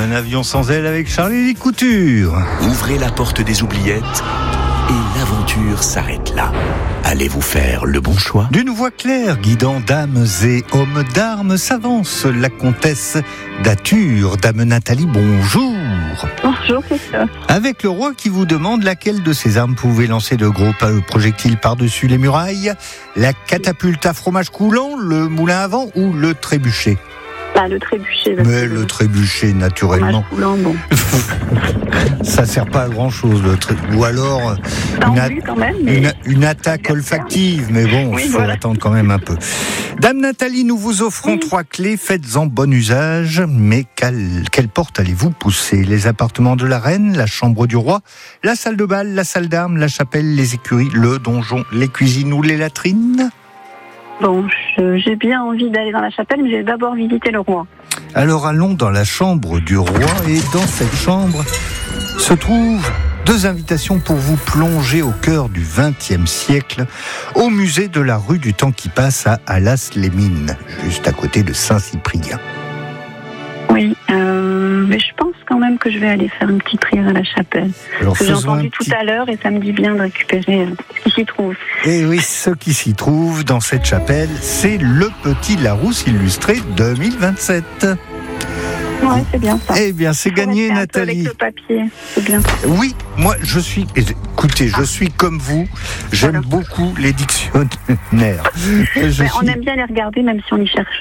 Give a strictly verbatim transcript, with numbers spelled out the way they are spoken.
Un avion sans aile avec Charlie Couture. Ouvrez la porte des oubliettes et l'aventure s'arrête là. Allez-vous faire le bon choix ? D'une voix claire guidant dames et hommes d'armes s'avance la comtesse d'Ature. Dame Nathalie, bonjour. Bonjour Christophe. Avec le roi qui vous demande laquelle de ces armes pouvait lancer de gros projectiles par-dessus les murailles, la catapulte à fromage coulant, le moulin à vent ou le trébuchet ? Bah, le trébuchet. Mais le trébuchet, naturellement. Coulant, bon. Ça sert pas à grand chose, le tré... ou alors une, a... quand même, mais... une, une attaque olfactive, mais bon, il oui, faut voilà. attendre quand même un peu. Dame Nathalie, nous vous offrons oui. trois clés, faites-en bon usage, mais quelle, quelle porte allez-vous pousser ? Les appartements de la reine, la chambre du roi, la salle de bal, la salle d'armes, la chapelle, les écuries, le donjon, les cuisines ou les latrines ? Bon, je, j'ai bien envie d'aller dans la chapelle, mais j'ai d'abord visité le roi. Alors allons dans la chambre du roi, et dans cette chambre se trouvent deux invitations pour vous plonger au cœur du vingtième siècle, au musée de la rue du temps qui passe à Allas-les-Mines, juste à côté de Saint-Cyprien. Oui, euh, mais je pense quand même que je vais aller faire une petite prière à la chapelle. Alors, que j'ai entendu tout petit... à l'heure et ça me dit bien de récupérer ce qui s'y trouve. Et oui, ce qui s'y trouve dans cette chapelle, c'est le Petit Larousse illustré deux mille vingt-sept. Ouais, c'est bien ça. Eh bien, c'est gagné, Nathalie. Avec le papier, c'est bien. Oui, moi, je suis. Écoutez, je suis comme vous. J'aime voilà. beaucoup les dictionnaires. Je suis... On aime bien les regarder, même si on n'y cherche